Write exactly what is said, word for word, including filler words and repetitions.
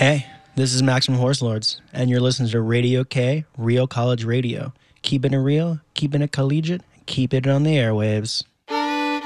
Hey, this is Maximum Horse Lords, and you're listening to Radio K, Real College Radio. Keeping it real, keeping it collegiate, keep it on the airwaves.